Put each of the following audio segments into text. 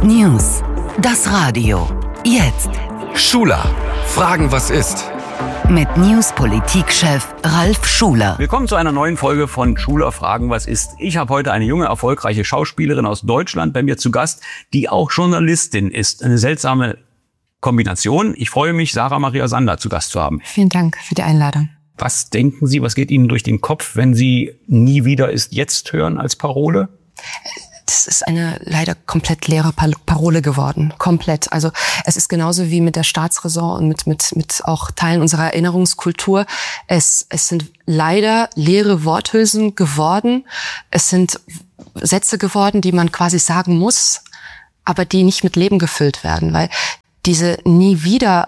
News. Das Radio. Jetzt. Schuler. Fragen, was ist? Mit News-Politikchef Ralf Schuler. Willkommen zu einer neuen Folge von Schuler Fragen, was ist? Ich habe heute eine junge, erfolgreiche Schauspielerin aus Deutschland bei mir zu Gast, die auch Journalistin ist. Eine seltsame Kombination. Ich freue mich, Sarah Maria Sander zu Gast zu haben. Vielen Dank für die Einladung. Was denken Sie, was geht Ihnen durch den Kopf, wenn Sie "Nie wieder ist jetzt" hören als Parole? Das ist eine leider komplett leere Parole geworden. Komplett. Also es ist genauso wie mit der Staatsräson und mit auch Teilen unserer Erinnerungskultur. Es sind leider leere Worthülsen geworden. Es sind Sätze geworden, die man quasi sagen muss, aber die nicht mit Leben gefüllt werden. Weil diese "Nie wieder"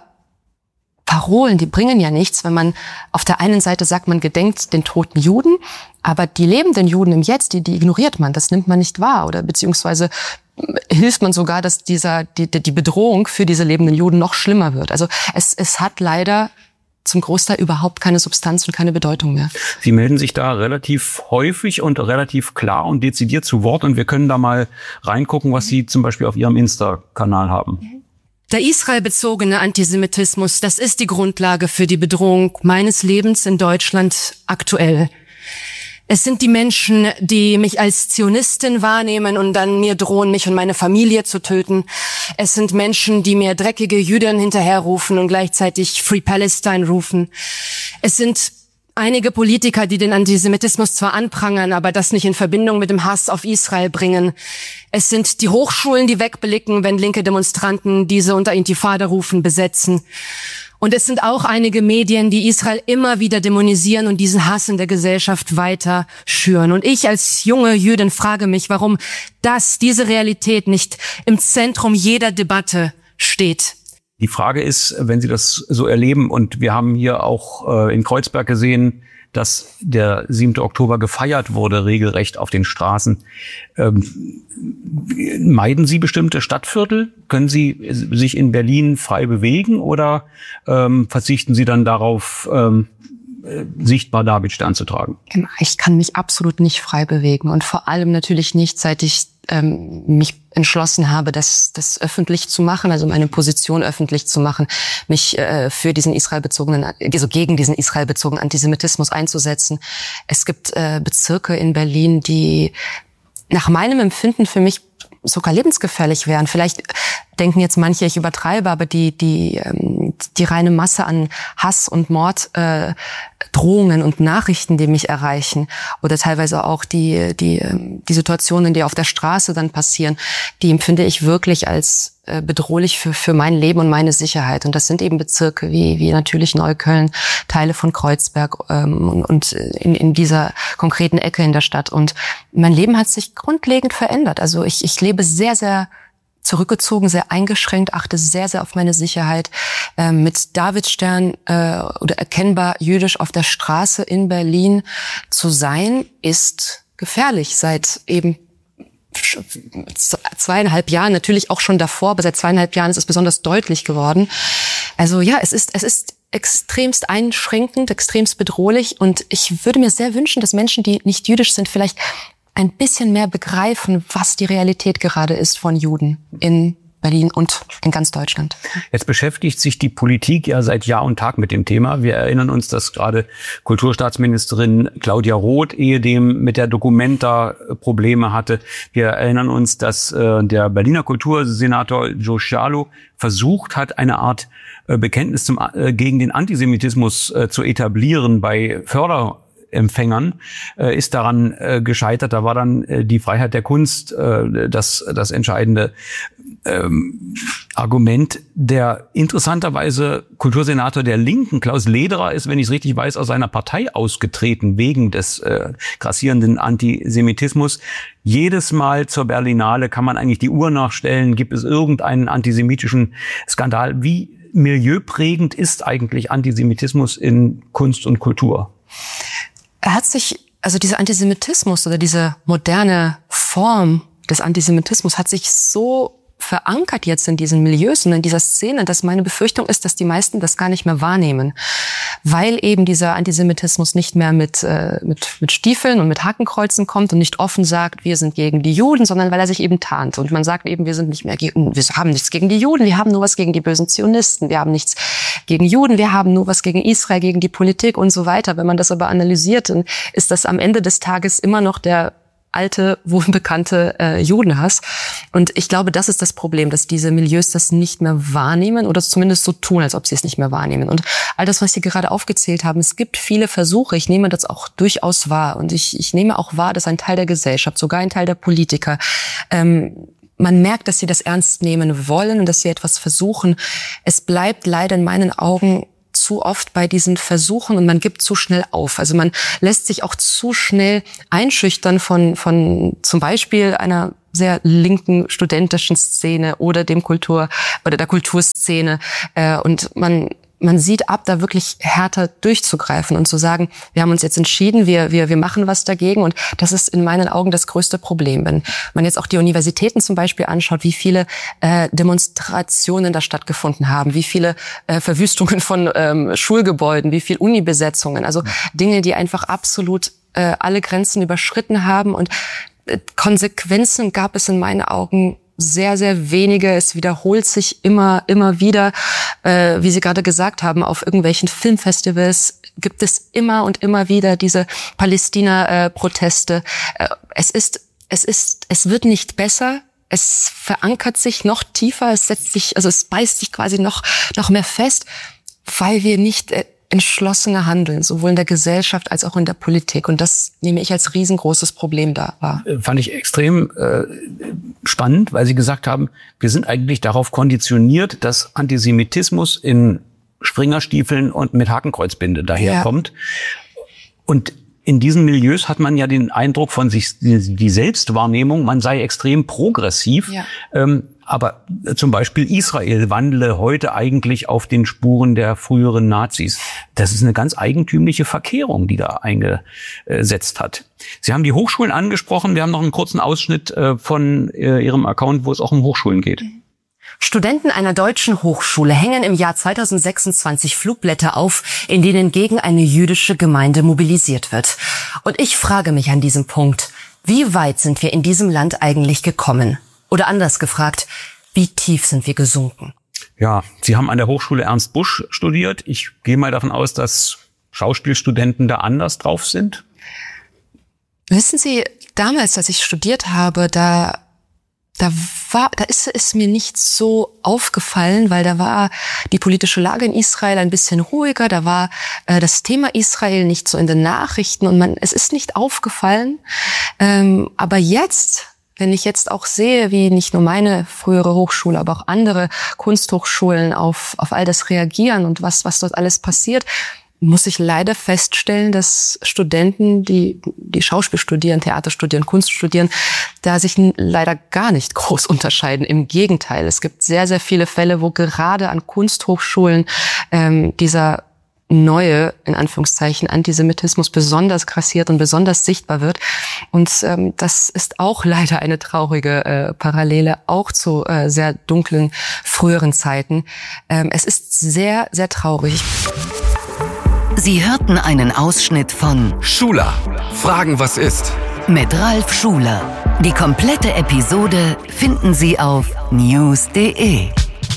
Parolen, die bringen ja nichts, wenn man auf der einen Seite sagt, man gedenkt den toten Juden, aber die lebenden Juden im Jetzt, die ignoriert man, das nimmt man nicht wahr, oder beziehungsweise hilft man sogar, dass die Bedrohung für diese lebenden Juden noch schlimmer wird. Also es hat leider zum Großteil überhaupt keine Substanz und keine Bedeutung mehr. Sie melden sich da relativ häufig und relativ klar und dezidiert zu Wort, und wir können da mal reingucken, was Sie zum Beispiel auf Ihrem Insta-Kanal haben. Der israelbezogene Antisemitismus, das ist die Grundlage für die Bedrohung meines Lebens in Deutschland aktuell. Es sind die Menschen, die mich als Zionistin wahrnehmen und dann mir drohen, mich und meine Familie zu töten. Es sind Menschen, die mir dreckige Juden hinterherrufen und gleichzeitig Free Palestine rufen. Es sind einige Politiker, die den Antisemitismus zwar anprangern, aber das nicht in Verbindung mit dem Hass auf Israel bringen. Es sind die Hochschulen, die wegblicken, wenn linke Demonstranten diese unter Intifada rufen, besetzen. Und es sind auch einige Medien, die Israel immer wieder dämonisieren und diesen Hass in der Gesellschaft weiter schüren. Und ich als junge Jüdin frage mich, warum diese Realität nicht im Zentrum jeder Debatte steht. Die Frage ist, wenn Sie das so erleben, und wir haben hier auch in Kreuzberg gesehen, dass der 7. Oktober gefeiert wurde, regelrecht auf den Straßen. Meiden Sie bestimmte Stadtviertel? Können Sie sich in Berlin frei bewegen, oder verzichten Sie dann darauf, sichtbar Davidstern zu tragen? Ich kann mich absolut nicht frei bewegen, und vor allem natürlich nicht, seit ich mich entschlossen habe, das öffentlich zu machen, also meine Position öffentlich zu machen, mich für diesen gegen diesen israelbezogenen Antisemitismus einzusetzen. Es gibt Bezirke in Berlin, die nach meinem Empfinden für mich sogar lebensgefährlich wären. Vielleicht denken jetzt manche, ich übertreibe, aber die reine Masse an Hass und Mord, Drohungen und Nachrichten, die mich erreichen, oder teilweise auch die Situationen, die auf der Straße dann passieren, die empfinde ich wirklich als bedrohlich für mein Leben und meine Sicherheit. Und das sind eben Bezirke wie natürlich Neukölln, Teile von Kreuzberg und in dieser konkreten Ecke in der Stadt. Und mein Leben hat sich grundlegend verändert. Also ich lebe sehr, sehr zurückgezogen, sehr eingeschränkt, achte sehr, sehr auf meine Sicherheit. Mit Davidstern oder erkennbar jüdisch auf der Straße in Berlin zu sein, ist gefährlich. Seit eben 2,5 Jahren, natürlich auch schon davor, aber seit 2,5 Jahren ist es besonders deutlich geworden. Also ja, es ist extremst einschränkend, extremst bedrohlich, und ich würde mir sehr wünschen, dass Menschen, die nicht jüdisch sind, vielleicht ein bisschen mehr begreifen, was die Realität gerade ist von Juden in Berlin und in ganz Deutschland. Jetzt beschäftigt sich die Politik ja seit Jahr und Tag mit dem Thema. Wir erinnern uns, dass gerade Kulturstaatsministerin Claudia Roth ehedem mit der Documenta Probleme hatte. Wir erinnern uns, dass der Berliner Kultursenator Joe Scialo versucht hat, eine Art Bekenntnis gegen den Antisemitismus zu etablieren bei Förderempfängern, ist daran gescheitert. Da war dann die Freiheit der Kunst das entscheidende Argument. Der interessanterweise Kultursenator der Linken, Klaus Lederer, ist, wenn ich es richtig weiß, aus seiner Partei ausgetreten wegen des grassierenden Antisemitismus. Jedes Mal zur Berlinale kann man eigentlich die Uhr nachstellen, gibt es irgendeinen antisemitischen Skandal. Wie milieuprägend ist eigentlich Antisemitismus in Kunst und Kultur? Dieser Antisemitismus oder diese moderne Form des Antisemitismus hat sich so verankert jetzt in diesen Milieus und in dieser Szene, dass meine Befürchtung ist, dass die meisten das gar nicht mehr wahrnehmen, weil eben dieser Antisemitismus nicht mehr mit Stiefeln und mit Hakenkreuzen kommt und nicht offen sagt, wir sind gegen die Juden, sondern weil er sich eben tarnt. Und man sagt eben, wir haben nichts gegen die Juden, wir haben nur was gegen die bösen Zionisten, wir haben nichts gegen Juden, wir haben nur was gegen Israel, gegen die Politik und so weiter. Wenn man das aber analysiert, dann ist das am Ende des Tages immer noch der alte, wohlbekannte Judenhass. Und ich glaube, das ist das Problem, dass diese Milieus das nicht mehr wahrnehmen oder zumindest so tun, als ob sie es nicht mehr wahrnehmen. Und all das, was Sie gerade aufgezählt haben, es gibt viele Versuche, ich nehme das auch durchaus wahr. Und ich nehme auch wahr, dass ein Teil der Gesellschaft, sogar ein Teil der Politiker, man merkt, dass sie das ernst nehmen wollen und dass sie etwas versuchen. Es bleibt leider in meinen Augen zu oft bei diesen Versuchen und man gibt zu schnell auf. Also man lässt sich auch zu schnell einschüchtern von zum Beispiel einer sehr linken studentischen Szene oder der Kulturszene. Und man sieht ab, da wirklich härter durchzugreifen und zu sagen, wir haben uns jetzt entschieden, wir machen was dagegen. Und das ist in meinen Augen das größte Problem. Wenn man jetzt auch die Universitäten zum Beispiel anschaut, wie viele Demonstrationen da stattgefunden haben, wie viele Verwüstungen von Schulgebäuden, wie viel Unibesetzungen, also Dinge, die einfach absolut alle Grenzen überschritten haben. Und Konsequenzen gab es in meinen Augen sehr, sehr wenige. Es wiederholt sich immer wieder. Wie Sie gerade gesagt haben, auf irgendwelchen Filmfestivals gibt es immer und immer wieder diese Palästina-Proteste. Es wird nicht besser. Es verankert sich noch tiefer. Es beißt sich quasi noch mehr fest, weil wir nicht entschlossener handeln, sowohl in der Gesellschaft als auch in der Politik. Und das nehme ich als riesengroßes Problem da wahr. Fand ich extrem spannend, weil Sie gesagt haben, wir sind eigentlich darauf konditioniert, dass Antisemitismus in Springerstiefeln und mit Hakenkreuzbinde daherkommt. Ja. Und in diesen Milieus hat man ja den Eindruck von sich, die Selbstwahrnehmung, man sei extrem progressiv. Ja. Aber zum Beispiel Israel wandle heute eigentlich auf den Spuren der früheren Nazis. Das ist eine ganz eigentümliche Verkehrung, die da eingesetzt hat. Sie haben die Hochschulen angesprochen. Wir haben noch einen kurzen Ausschnitt von Ihrem Account, wo es auch um Hochschulen geht. Studenten einer deutschen Hochschule hängen im Jahr 2026 Flugblätter auf, in denen gegen eine jüdische Gemeinde mobilisiert wird. Und ich frage mich an diesem Punkt, wie weit sind wir in diesem Land eigentlich gekommen? Oder anders gefragt, wie tief sind wir gesunken? Ja, Sie haben an der Hochschule Ernst Busch studiert. Ich gehe mal davon aus, dass Schauspielstudenten da anders drauf sind. Wissen Sie, damals, als ich studiert habe, da ist es mir nicht so aufgefallen, weil da war die politische Lage in Israel ein bisschen ruhiger, da war das Thema Israel nicht so in den Nachrichten und es ist nicht aufgefallen. Aber jetzt, wenn ich jetzt auch sehe, wie nicht nur meine frühere Hochschule, aber auch andere Kunsthochschulen auf all das reagieren und was dort alles passiert, muss ich leider feststellen, dass Studenten, die Schauspiel studieren, Theater studieren, Kunst studieren, da sich leider gar nicht groß unterscheiden. Im Gegenteil, es gibt sehr, sehr viele Fälle, wo gerade an Kunsthochschulen dieser neue, in Anführungszeichen, Antisemitismus besonders grassiert und besonders sichtbar wird. Und das ist auch leider eine traurige Parallele, auch zu sehr dunklen, früheren Zeiten. Es ist sehr, sehr traurig. Sie hörten einen Ausschnitt von Schuler. Fragen, was ist? Mit Ralf Schuler. Die komplette Episode finden Sie auf news.de.